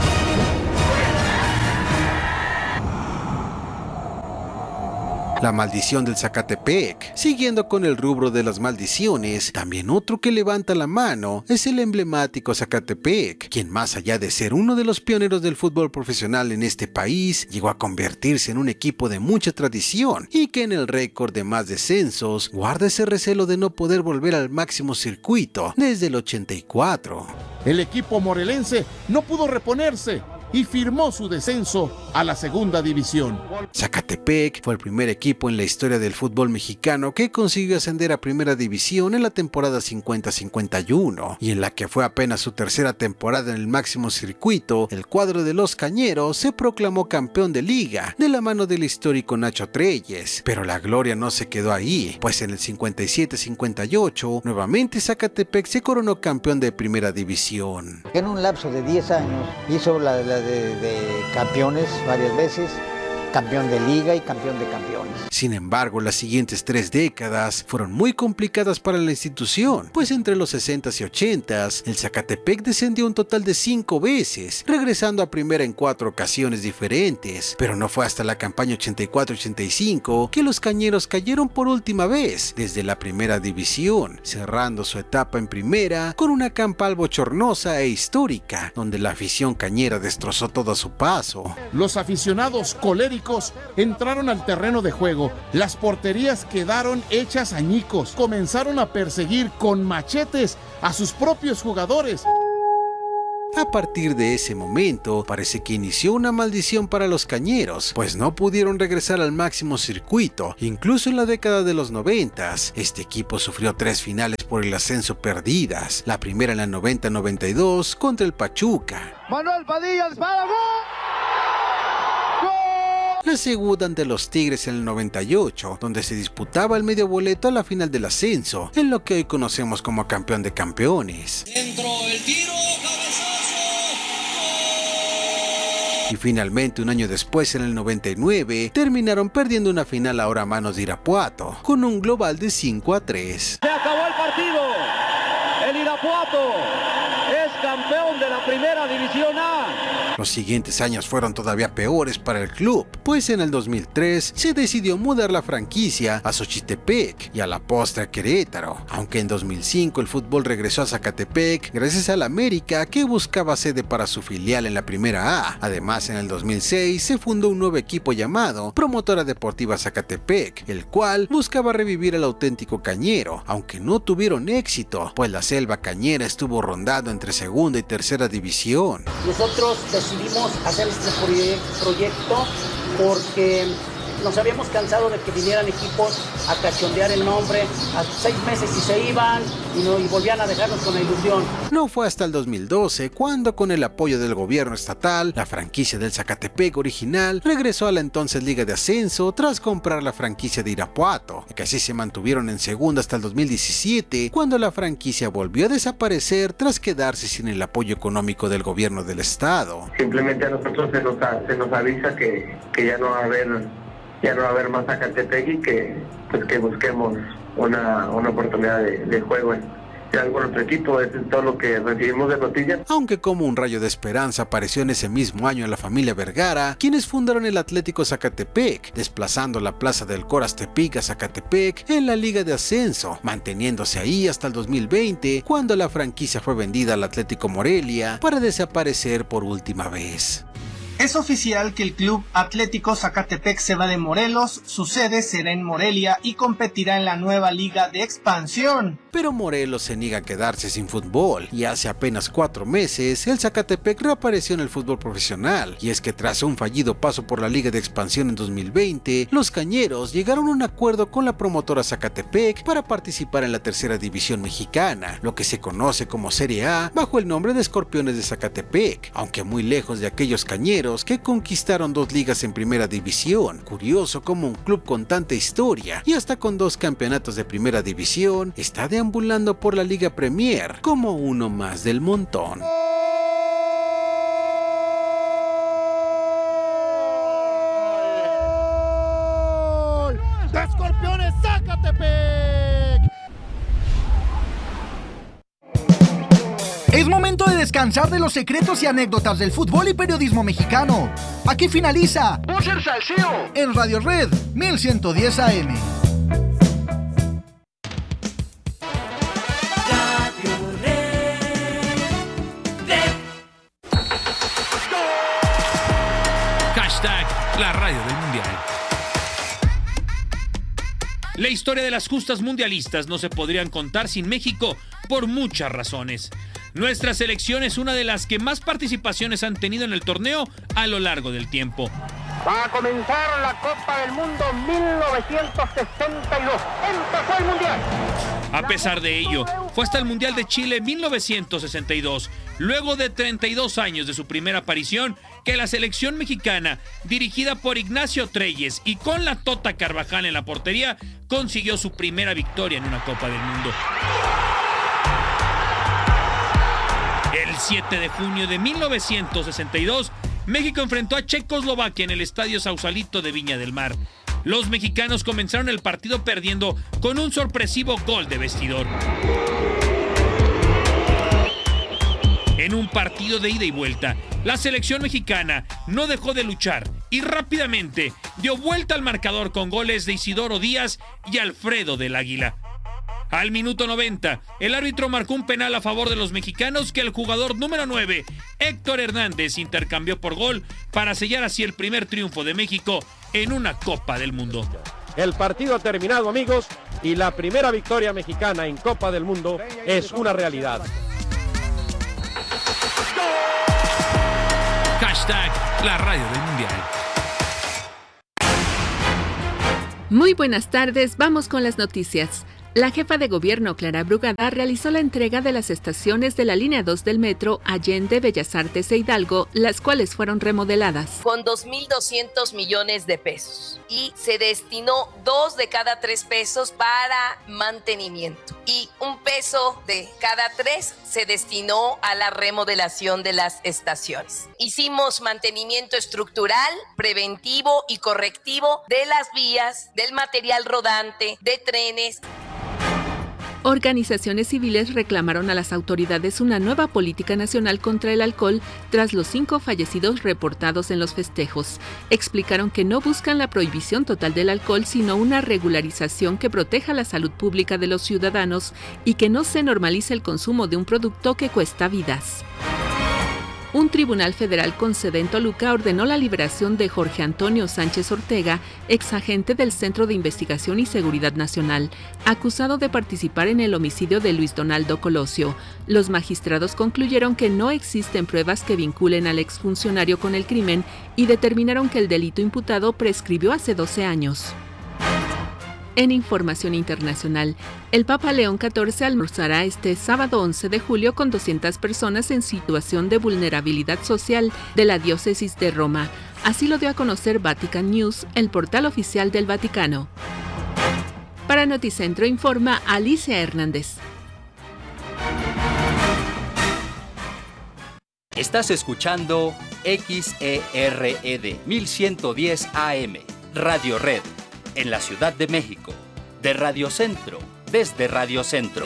La maldición del Zacatepec. Siguiendo con el rubro de las maldiciones, también otro que levanta la mano es el emblemático Zacatepec, quien más allá de ser uno de los pioneros del fútbol profesional en este país, llegó a convertirse en un equipo de mucha tradición y que en el récord de más descensos guarda ese recelo de no poder volver al máximo circuito desde el ochenta y cuatro. El equipo morelense no pudo reponerse y firmó su descenso a la segunda división. Zacatepec fue el primer equipo en la historia del fútbol mexicano que consiguió ascender a primera división en la temporada cincuenta cincuenta y uno, y en la que fue apenas su tercera temporada en el máximo circuito. El cuadro de los Cañeros se proclamó campeón de liga de la mano del histórico Nacho Treyes, pero la gloria no se quedó ahí, pues en el cincuenta y siete cincuenta y ocho nuevamente Zacatepec se coronó campeón de primera división. En un lapso de diez años hizo la, la de, de campeones varias veces, campeón de liga y campeón de campeones. Sin embargo, las siguientes tres décadas fueron muy complicadas para la institución, pues entre los sesentas y ochentas, el Zacatepec descendió un total de cinco veces, regresando a primera en cuatro ocasiones diferentes, pero no fue hasta la campaña ochenta y cuatro ochenta y cinco que los Cañeros cayeron por última vez desde la primera división, cerrando su etapa en primera con una campal bochornosa e histórica, donde la afición cañera destrozó todo a su paso. Los aficionados coléricos entraron al terreno de juego, las porterías quedaron hechas añicos, comenzaron a perseguir con machetes a sus propios jugadores. A partir de ese momento, parece que inició una maldición para los Cañeros, pues no pudieron regresar al máximo circuito. Incluso en la década de los noventas, este equipo sufrió tres finales por el ascenso perdidas. La primera en la noventa noventa y dos contra el Pachuca. Manuel Padilla dispara, ¡gol! La segunda ante los Tigres en el noventa y ocho, donde se disputaba el medio boleto a la final del ascenso, en lo que hoy conocemos como campeón de campeones. Dentro el tiro, cabezazo. Y finalmente, un año después, en el noventa y nueve, terminaron perdiendo una final ahora a manos de Irapuato, con un global de cinco a tres. Se acabó el partido. El Irapuato es campeón de la primera división A. Los siguientes años fueron todavía peores para el club, pues en el dos mil tres se decidió mudar la franquicia a Xochitepec y a la postre a Querétaro, aunque en dos mil cinco el fútbol regresó a Zacatepec gracias al América, que buscaba sede para su filial en la primera A. Además, en el dos mil seis se fundó un nuevo equipo llamado Promotora Deportiva Zacatepec, el cual buscaba revivir al auténtico cañero, aunque no tuvieron éxito, pues la selva cañera estuvo rondando entre segunda y tercera división. Nosotros decidimos hacer este proyecto porque nos habíamos cansado de que vinieran equipos a cachondear el nombre, a seis meses y se iban y, no, y volvían a dejarnos con la ilusión. No fue hasta el dos mil doce cuando, con el apoyo del gobierno estatal, la franquicia del Zacatepec original regresó a la entonces Liga de Ascenso tras comprar la franquicia de Irapuato, que así se mantuvieron en segunda hasta el dos mil diecisiete, cuando la franquicia volvió a desaparecer tras quedarse sin el apoyo económico del gobierno del estado. Simplemente a nosotros se nos, se nos avisa que, que ya no va a haber ya no va a haber más Zacatepec y que, pues, que busquemos una, una oportunidad de, de juego en, en algún otro equipo. Eso es todo lo que recibimos de noticias. Aunque como un rayo de esperanza apareció en ese mismo año la familia Vergara, quienes fundaron el Atlético Zacatepec, desplazando la plaza del Coras Tepic a Zacatepec en la Liga de Ascenso, manteniéndose ahí hasta el dos mil veinte, cuando la franquicia fue vendida al Atlético Morelia para desaparecer por última vez. Es oficial que el Club Atlético Zacatepec se va de Morelos, su sede será en Morelia y competirá en la nueva Liga de Expansión. Pero Morelos se niega a quedarse sin fútbol, y hace apenas cuatro meses el Zacatepec reapareció en el fútbol profesional, y es que tras un fallido paso por la Liga de Expansión en dos mil veinte, los Cañeros llegaron a un acuerdo con la promotora Zacatepec para participar en la tercera división mexicana, lo que se conoce como Serie A, bajo el nombre de Escorpiones de Zacatepec, aunque muy lejos de aquellos Cañeros que conquistaron dos ligas en primera división. Curioso como un club con tanta historia y hasta con dos campeonatos de primera división está deambulando por la Liga Premier como uno más del montón. ¡De Escorpiones Zacatepec! Es momento de descansar de los secretos y anécdotas del fútbol y periodismo mexicano. Aquí finaliza Búcher Salseo en Radio Red mil ciento diez A M. Hashtag la radio del mundial. La historia de las justas mundialistas no se podrían contar sin México por muchas razones. Nuestra selección es una de las que más participaciones han tenido en el torneo a lo largo del tiempo. Va a comenzar la Copa del Mundo mil novecientos sesenta y dos. Empezó el Mundial. A pesar de ello, fue hasta el Mundial de Chile mil novecientos sesenta y dos, luego de treinta y dos años de su primera aparición, que la selección mexicana, dirigida por Ignacio Treyes y con la Tota Carvajal en la portería, consiguió su primera victoria en una Copa del Mundo. El siete de junio de mil novecientos sesenta y dos, México enfrentó a Checoslovaquia en el Estadio Sausalito de Viña del Mar. Los mexicanos comenzaron el partido perdiendo con un sorpresivo gol de vestidor. En un partido de ida y vuelta, la selección mexicana no dejó de luchar y rápidamente dio vuelta al marcador con goles de Isidoro Díaz y Alfredo del Águila. Al minuto noventa, el árbitro marcó un penal a favor de los mexicanos que el jugador número nueve, Héctor Hernández, intercambió por gol para sellar así el primer triunfo de México en una Copa del Mundo. El partido ha terminado, amigos, y la primera victoria mexicana en Copa del Mundo es una realidad. Hashtag la radio del mundial. Muy buenas tardes, vamos con las noticias. La jefa de gobierno, Clara Brugada, realizó la entrega de las estaciones de la línea dos del metro Allende, Bellas Artes e Hidalgo, las cuales fueron remodeladas. Con dos mil doscientos millones de pesos. Y se destinó dos de cada tres pesos para mantenimiento. Y un peso de cada tres se destinó a la remodelación de las estaciones. Hicimos mantenimiento estructural, preventivo y correctivo de las vías, del material rodante, de trenes. Organizaciones civiles reclamaron a las autoridades una nueva política nacional contra el alcohol tras los cinco fallecidos reportados en los festejos. Explicaron que no buscan la prohibición total del alcohol, sino una regularización que proteja la salud pública de los ciudadanos y que no se normalice el consumo de un producto que cuesta vidas. Un tribunal federal con sede en Toluca ordenó la liberación de Jorge Antonio Sánchez Ortega, exagente del Centro de Investigación y Seguridad Nacional, acusado de participar en el homicidio de Luis Donaldo Colosio. Los magistrados concluyeron que no existen pruebas que vinculen al exfuncionario con el crimen y determinaron que el delito imputado prescribió hace doce años. En información internacional, el Papa León catorce almorzará este sábado once de julio con doscientas personas en situación de vulnerabilidad social de la diócesis de Roma. Así lo dio a conocer Vatican News, el portal oficial del Vaticano. Para Noticentro informa Alicia Hernández. Estás escuchando X E R E D mil ciento diez A M, Radio Red. En la Ciudad de México, de Radio Centro, desde Radio Centro.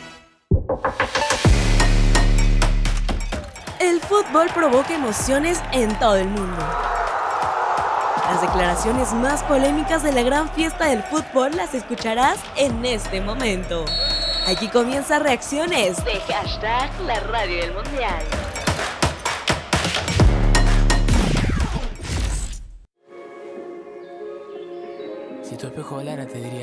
El fútbol provoca emociones en todo el mundo. Las declaraciones más polémicas de la gran fiesta del fútbol las escucharás en este momento. Aquí comienza Reacciones de hashtag la radio del mundial. Si tu espejo hablara te diría